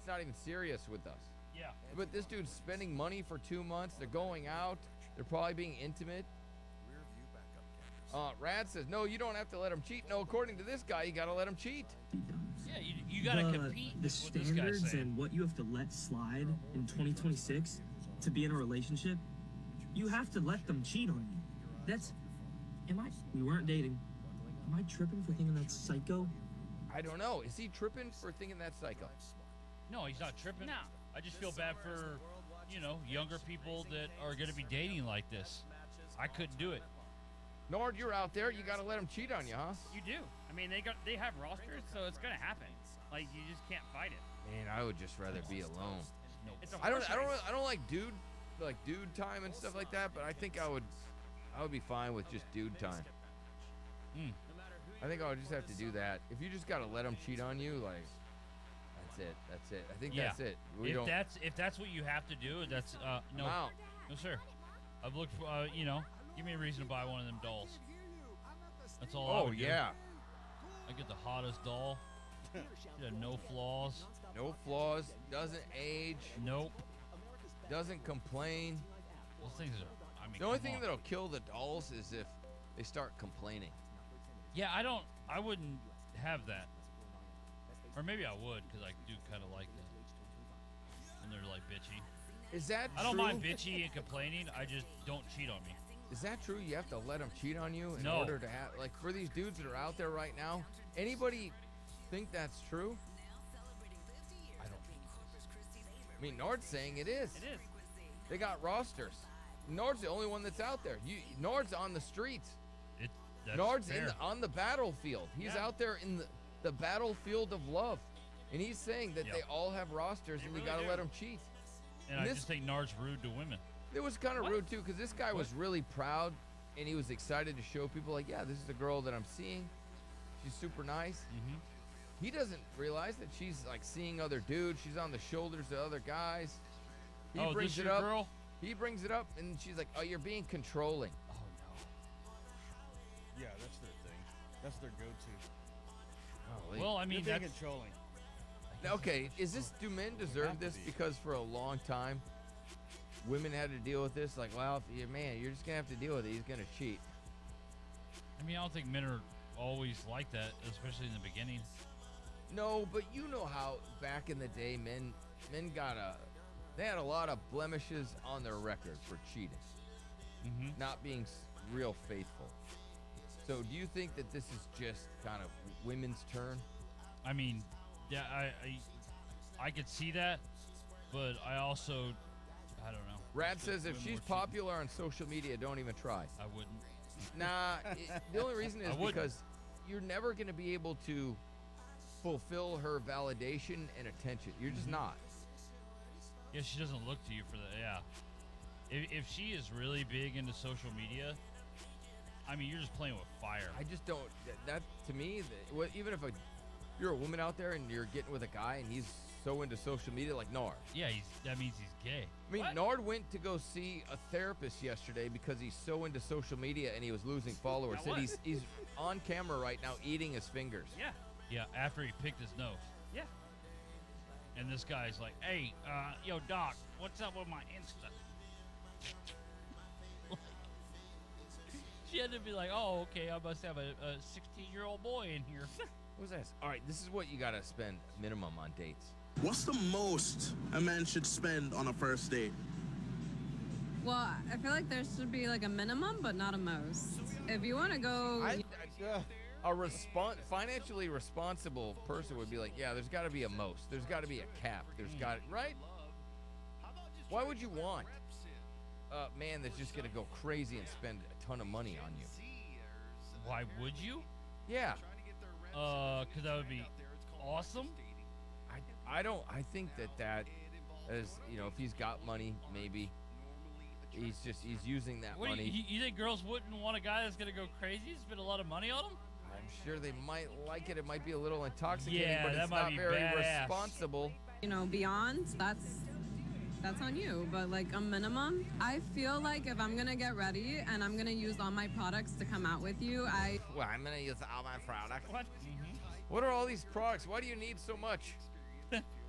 it's not even serious with us. Yeah. But this dude's spending money for 2 months. They're going out. They're probably being intimate. Rad says, no, you don't have to let him cheat. No, according to this guy, you got to let him cheat. Yeah, you got to compete. The standards and what you have to let slide in 2026 to be in a relationship, you have to let them cheat on you. We weren't dating. Am I tripping for thinking that's psycho? I don't know. Is he tripping for thinking that's psycho? No, he's not tripping. No. I just feel bad for, younger people that are going to be dating like this. I couldn't do it. Nord, you're out there. You got to let him cheat on you, huh? You do. I mean, they have rosters, so it's gonna happen. Like, you just can't fight it. Man, I would just rather be alone. It's a I horse race. don't like dude time and stuff like that, but I think I would be fine with just dude time. I think I would just have to do that. If you just got to let him cheat on you, like, that's it. I think that's it. If that's what you have to do, that's no. Wow. No, sir. I've looked for give me a reason to buy one of them dolls. That's all I would do. Yeah. I get the hottest doll. Yeah, no flaws. No flaws, doesn't age, Nope. doesn't complain. Those things are. I mean, The only come thing on. that'll kill the dolls is if they start complaining. Yeah, I wouldn't have that. Or maybe I would, because I do kind of like that. And they're like bitchy. Is that true? I don't mind bitchy and complaining. I just don't cheat on me. Is that true? You have to let them cheat on you in No. order to have, like, for these dudes that are out there right now, anybody think that's true? I don't. I mean, Nord's saying it is. It is. They got rosters. Nord's the only one that's out there. Nord's on the streets. That's Nord's fair. on the battlefield. He's Yeah. out there in the battlefield of love. And he's saying that Yep. they all have rosters and you really got to do. let them cheat. And I this- just think Nard's rude to women. It was kind of rude, too, because this guy was really proud and he was excited to show people, like, yeah, this is the girl that I'm seeing. She's super nice. Mm-hmm. He doesn't realize that she's, like, seeing other dudes. She's on the shoulders of other guys. He Oh, brings this it your up. girl? He brings it up, and she's like, oh, you're being controlling. Oh no. Yeah, that's their thing. That's their go-to. Golly. Well, I mean, They're being that's controlling. Okay, do men deserve have to this? be. Because for a long time, women had to deal with this. Like, well, if you're a man, you're just going to have to deal with it. He's going to cheat. I mean, I don't think men are always like that, especially in the beginning. No, but you know how back in the day, men they had a lot of blemishes on their record for cheating, not being real faithful. So do you think that this is just kind of women's turn? I mean, yeah, I could see that, but I also, I don't know. Rad says if Women she's were cheating. popular on social media, don't even try. I wouldn't. Nah, the only reason is I wouldn't. because you're never going to be able to fulfill her validation and attention. You're just not. Yeah, she doesn't look to you for that. Yeah. If she is really big into social media, I mean, you're just playing with fire. I just don't. That to me, even if you're a woman out there and you're getting with a guy and he's so into social media, like Nard. Yeah, that means he's gay. I mean, Nard went to go see a therapist yesterday because he's so into social media and he was losing followers. Now Said what? he's on camera right now eating his fingers. Yeah. Yeah, after he picked his nose. Yeah. And this guy's like, hey, yo, Doc, what's up with my Insta? She had to be like, oh, okay, I must have a 16-year-old boy in here. What's that? All right, this is what you got to spend minimum on dates. What's the most a man should spend on a first date? Well, I feel like there should be like a minimum, but not a most. If you want to go, A financially responsible person would be like, yeah, there's got to be a most. There's got to be a cap. There's got right. Why would you want a man that's just gonna go crazy and spend a ton of money on you? Why would you? Yeah, Because that would be awesome. I think that is, if he's got money, maybe he's using that What, money. you think girls wouldn't want a guy that's going to go crazy, spend a lot of money on him? I'm sure they might like it. It might be a little intoxicating, Yeah, but that it's might not be very badass. responsible. beyond, that's on you. But like a minimum, I feel like if I'm gonna get ready and I'm gonna use all my products to come out with you, Well, I'm gonna use all my products. What? What are all these products? Why do you need so much?